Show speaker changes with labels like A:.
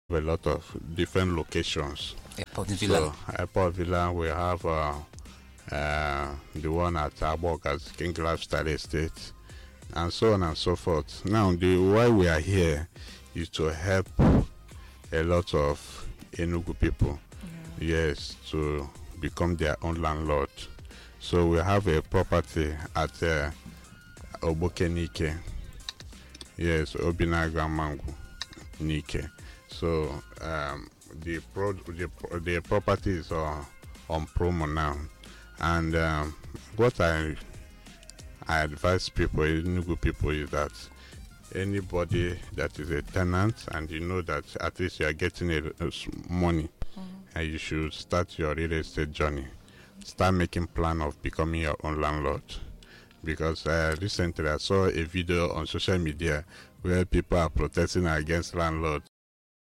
A: a lot of different locations.
B: Airport Villa.
A: So Airport Villa, we have the one at Abok as King Lifestyle Estate, and so on and so forth. Now, why we are here is to help a lot of Enugu people, yes, to become their own landlord. So we have a property at Oboke Nike, yes, Obinaga Mangu Nike. So the property is on promo now, and what I advise people, Enugu people, is that anybody that is a tenant and you know that at least you are getting money, and you should start your real estate journey. Start making plan of becoming your own landlord. Because recently I saw a video on social media where people are protesting against landlords